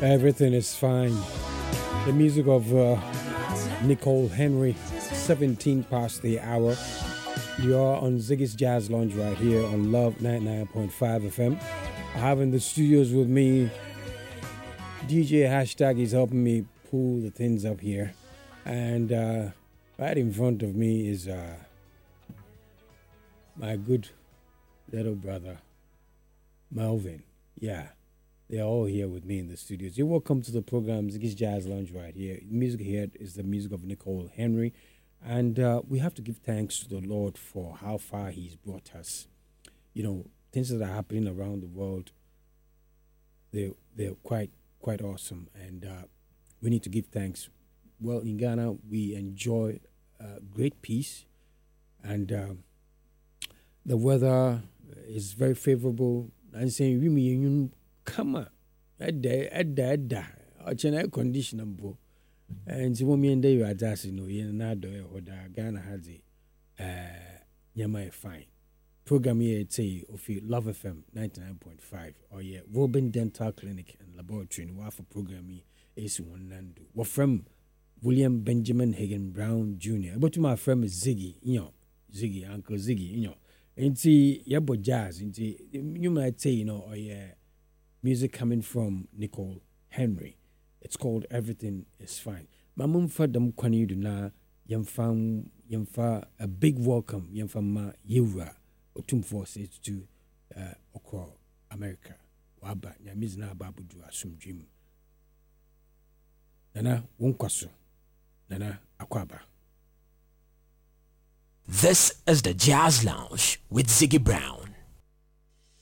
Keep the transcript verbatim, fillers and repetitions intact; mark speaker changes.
Speaker 1: Everything is fine. The music of uh, Nicole Henry, seventeen past the hour. You are on Ziggy's Jazz Lounge right here on Love ninety-nine point five F M. I have in the studios with me D J Hashtag is helping me pull the things up here. And uh, right in front of me is uh, my good little brother, Melvin. Yeah. They're all here with me in the studios. You're welcome to the program, Ziggy's Jazz Lounge right here. The music here is the music of Nicole Henry. And uh, we have to give thanks to the Lord for how far he's brought us. You know, things that are happening around the world, they're, they're quite, quite awesome. And uh, we need to give thanks. Well, in Ghana, we enjoy uh, great peace. And uh, the weather is very favorable. I'm saying, we come on, edda, edda, edda. It's an air conditioner, bo. And so, when day you are just, you know, you're not doing what Ghana has it. Uh, Yama fine. Program here, say, of Love F M ninety-nine point five. Or yeah, Woben Dental Clinic and Laboratory. And what for program here is one Nando. What from William Benjamin Hagen Brown Junior But to my friend is Ziggy, you know, Ziggy, Uncle Ziggy, you know. And see, yeah, but jazz, and see, you might say, you know, or yeah. Music coming from Nicole Henry. It's called Everything is Fine. My mum for them kwani do na yamfa yamfa a big welcome yamfa ma yewra otum forces to uh okro America. Waba nyamiz na babudu asumdwem. Nana wonkwaso. Nana akwaba.
Speaker 2: This is the Jazz Lounge with Ziggy Brown.